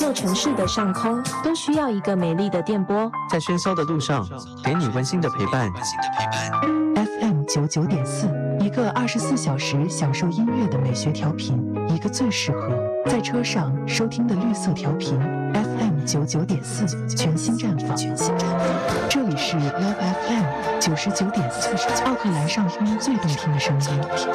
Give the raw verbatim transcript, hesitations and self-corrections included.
座城市的上空都需要一个美丽的电波， 在喧嚣的路上，给你温馨的陪伴。 F M 九九点四，一个二十四小时享受音乐的美学调频，一个最适合在车上收听的绿色调频。F M 九九点四，全新绽放。这里是 Love F M 九十九点四，奥克兰上空最动听的声音。